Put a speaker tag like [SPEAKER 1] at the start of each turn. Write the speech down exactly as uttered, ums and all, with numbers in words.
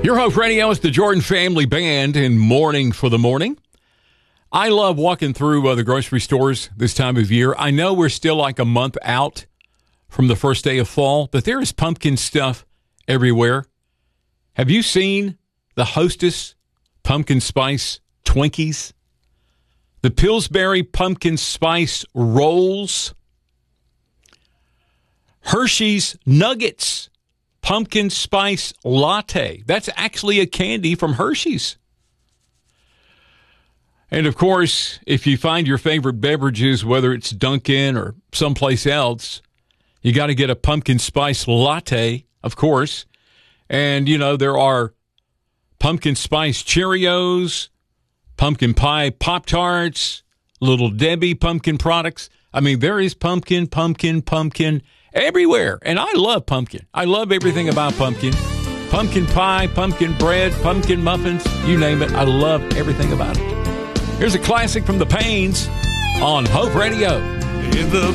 [SPEAKER 1] Your Hope Radio is the Jordan Family Band in Morning for the Morning. I love walking through uh, the grocery stores this time of year. I know we're still like a month out from the first day of fall, but there is pumpkin stuff everywhere. Have you seen the Hostess Pumpkin Spice Twinkies? The Pillsbury Pumpkin Spice Rolls? Hershey's Nuggets Pumpkin Spice Latte. That's actually a candy from Hershey's. And, of course, if you find your favorite beverages, whether it's Dunkin' or someplace else, you got to get a pumpkin spice latte, of course. And, you know, there are pumpkin spice Cheerios, pumpkin pie Pop-Tarts, Little Debbie pumpkin products. I mean, there is pumpkin, pumpkin, pumpkin everywhere. And I love pumpkin. I love everything about pumpkin. Pumpkin pie, pumpkin bread, pumpkin muffins, you name it. I love everything about it. Here's a classic from the Pains on Hope Radio.
[SPEAKER 2] In the